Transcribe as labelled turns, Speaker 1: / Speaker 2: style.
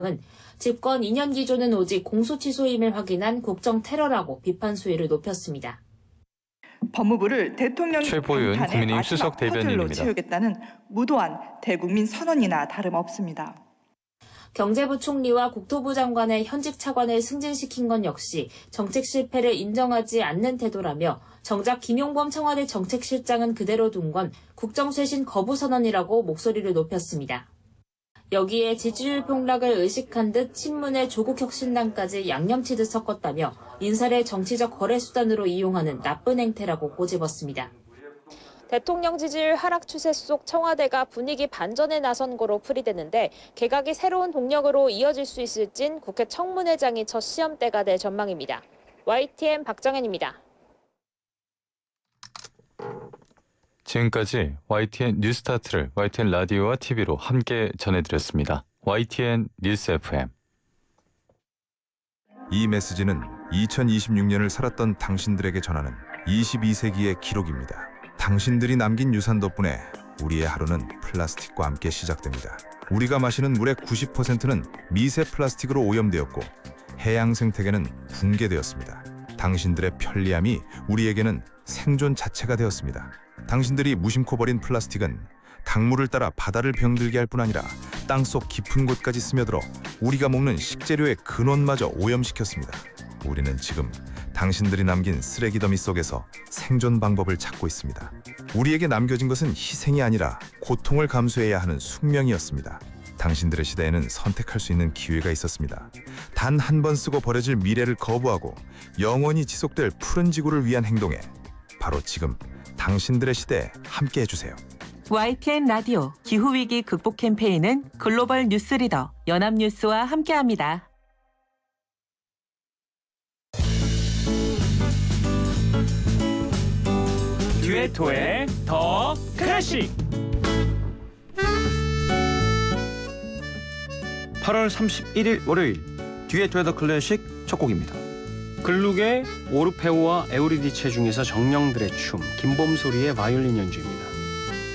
Speaker 1: 은 집권 2년 기조는 오직 공소취소임을 확인한 국정 테러라고 비판 수위를 높였습니다.
Speaker 2: 법무부를 대통령
Speaker 3: 최보윤 국민의힘 수석 대변인입니다.
Speaker 2: 채우겠다는 무도한 대국민 선언이나 다름없습니다.
Speaker 1: 경제부 총리와 국토부 장관의 현직 차관을 승진시킨 건 역시 정책 실패를 인정하지 않는 태도라며 정작 김용범 청와대 정책실장은 그대로 둔 건 국정쇄신 거부 선언이라고 목소리를 높였습니다. 여기에 지지율 폭락을 의식한 듯 친문의 조국혁신당까지 양념치듯 섞었다며 인사를 정치적 거래 수단으로 이용하는 나쁜 행태라고 꼬집었습니다.
Speaker 4: 대통령 지지율 하락 추세 속 청와대가 분위기 반전에 나선 거로 풀이되는데 개각이 새로운 동력으로 이어질 수 있을진 국회 청문회장이 첫 시험대가 될 전망입니다. YTN 박정현입니다.
Speaker 3: 지금까지 YTN 뉴스타트를 YTN 라디오와 TV로 함께 전해드렸습니다. YTN 뉴스 FM.
Speaker 5: 이 메시지는 2026년을 살았던 당신들에게 전하는 22세기의 기록입니다. 당신들이 남긴 유산 덕분에 우리의 하루는 플라스틱과 함께 시작됩니다. 우리가 마시는 물의 90%는 미세 플라스틱으로 오염되었고 해양 생태계는 붕괴되었습니다. 당신들의 편리함이 우리에게는 생존 자체가 되었습니다. 당신들이 무심코 버린 플라스틱은 강물을 따라 바다를 병들게 할 뿐 아니라 땅속 깊은 곳까지 스며들어 우리가 먹는 식재료의 근원마저 오염시켰습니다. 우리는 지금 당신들이 남긴 쓰레기 더미 속에서 생존 방법을 찾고 있습니다. 우리에게 남겨진 것은 희생이 아니라 고통을 감수해야 하는 숙명이었습니다. 당신들의 시대에는 선택할 수 있는 기회가 있었습니다. 단 한 번 쓰고 버려질 미래를 거부하고 영원히 지속될 푸른 지구를 위한 행동에 바로 지금 당신들의 시대에 함께 해주세요.
Speaker 6: YTN 라디오 기후위기 극복 캠페인은 글로벌 뉴스 리더 연합뉴스와 함께합니다.
Speaker 7: 듀에토의 더 클래식.
Speaker 8: 8월 31일 월요일 듀에토의 더 클래식 첫 곡입니다.
Speaker 7: 글룩의 오르페오와 에우리디체 중에서 정령들의 춤, 김범소리의 바이올린 연주입니다.